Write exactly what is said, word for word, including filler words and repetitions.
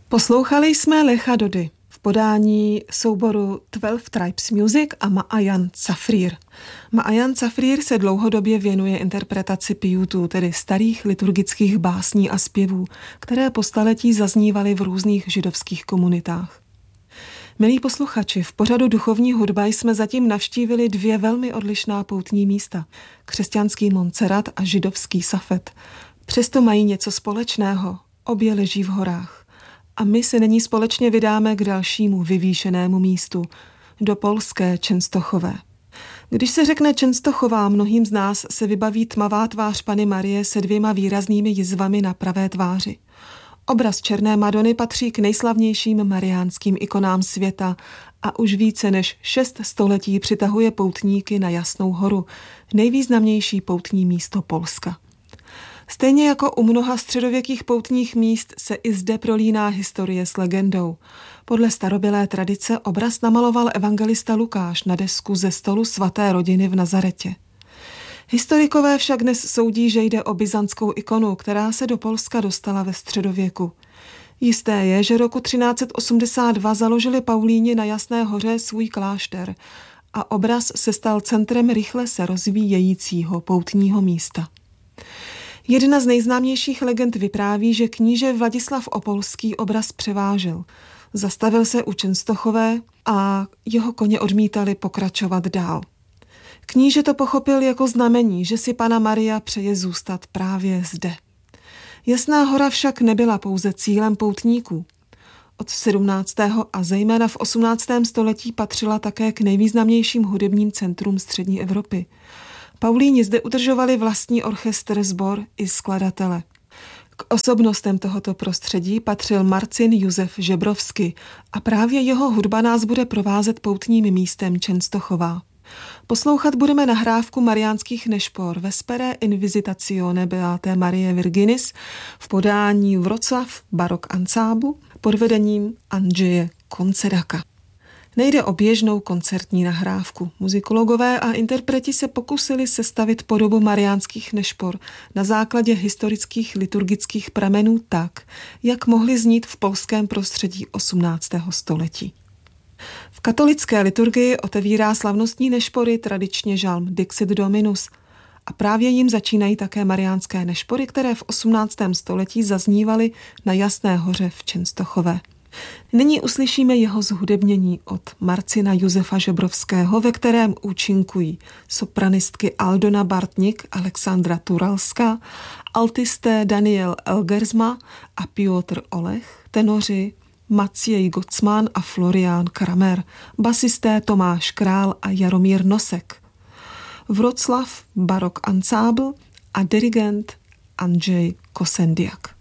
Poslouchali jsme Lecha Dody v podání souboru Twelve Tribes Music a Maayan Safrir. Maayan Safrir se dlouhodobě věnuje interpretaci pijutů, tedy starých liturgických básní a zpěvů, které po staletí zaznívaly v různých židovských komunitách. Milí posluchači, v pořadu Duchovní hudba jsme zatím navštívili dvě velmi odlišná poutní místa. Křesťanský Montserrat a židovský Safed. Přesto mají něco společného. Obě leží v horách. A my se nyní společně vydáme k dalšímu vyvýšenému místu, do polské Częstochové. Když se řekne Częstochová, mnohým z nás se vybaví tmavá tvář Panny Marie se dvěma výraznými jizvami na pravé tváři. Obraz Černé Madony patří k nejslavnějším mariánským ikonám světa a už více než šest století přitahuje poutníky na Jasnou horu, nejvýznamnější poutní místo Polska. Stejně jako u mnoha středověkých poutních míst se i zde prolíná historie s legendou. Podle starobylé tradice obraz namaloval evangelista Lukáš na desku ze stolu svaté rodiny v Nazaretě. Historikové však dnes soudí, že jde o byzantskou ikonu, která se do Polska dostala ve středověku. Jisté je, že roku třináct set osmdesát dva založili Paulíni na Jasné hoře svůj klášter a obraz se stal centrem rychle se rozvíjejícího poutního místa. Jedna z nejznámějších legend vypráví, že kníže Vladislav Opolský obraz převážel. Zastavil se u Częstochové a jeho koně odmítali pokračovat dál. Kníže to pochopil jako znamení, že si Panna Maria přeje zůstat právě zde. Jasná hora však nebyla pouze cílem poutníků. Od sedmnáctého a zejména v osmnáctém století patřila také k nejvýznamnějším hudebním centrům střední Evropy. Paulíni zde udržovali vlastní orchestr, sbor i skladatele. K osobnostem tohoto prostředí patřil Marcin Josef Žebrovsky a právě jeho hudba nás bude provázet poutním místem Częstochová. Poslouchat budeme nahrávku mariánských nešpor Vespere in visitatione Beatae Mariae Virginis v podání Wrocław Baroque Ensemble pod vedením Andrzeje Konceraka. Nejde o běžnou koncertní nahrávku. Muzikologové a interpreti se pokusili sestavit podobu mariánských nešpor na základě historických liturgických pramenů tak, jak mohly znít v polském prostředí osmnáctého století. V katolické liturgii otevírá slavnostní nešpory tradičně žalm Dixit Dominus a právě jim začínají také mariánské nešpory, které v osmnáctém století zaznívaly na Jasné hoře v Częstochové. Nyní uslyšíme jeho zhudebnění od Marcina Josefa Žebrovského, ve kterém účinkují sopranistky Aldona Bartnik, Alexandra Turalská, altisté Daniel Elgersma a Piotr Olech, tenoři Maciej Gocman a Florian Kramer, basisté Tomáš Král a Jaromír Nosek, Wrocław Baroque Ensemble a dirigent Andrzej Kosendiak.